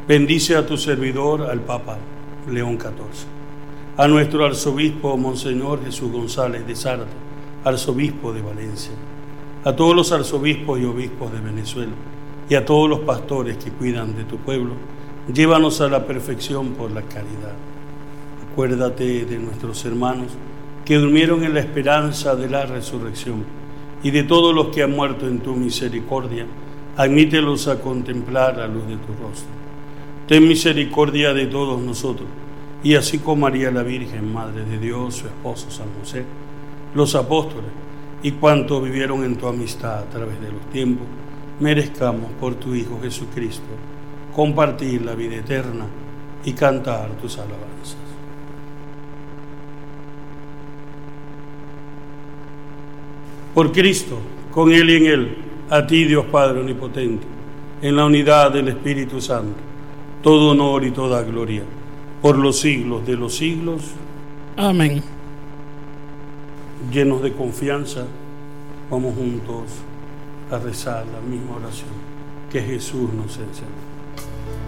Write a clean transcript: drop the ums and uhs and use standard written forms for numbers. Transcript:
Bendice a tu servidor, al Papa León XIV, a nuestro arzobispo Monseñor Jesús González de Zárate, arzobispo de Valencia, a todos los arzobispos y obispos de Venezuela y a todos los pastores que cuidan de tu pueblo. Llévanos a la perfección por la caridad. Acuérdate de nuestros hermanos que durmieron en la esperanza de la resurrección y de todos los que han muerto en tu misericordia. Admítelos a contemplar la luz de tu rostro. Ten misericordia de todos nosotros, y así como María la Virgen, Madre de Dios, su esposo San José, los apóstoles y cuantos vivieron en tu amistad a través de los tiempos, merezcamos por tu Hijo Jesucristo compartir la vida eterna y cantar tus alabanzas. Por Cristo, con Él y en Él, a ti, Dios Padre Omnipotente, en la unidad del Espíritu Santo, todo honor y toda gloria, por los siglos de los siglos. Amén. Llenos de confianza, vamos juntos a rezar la misma oración que Jesús nos enseñó.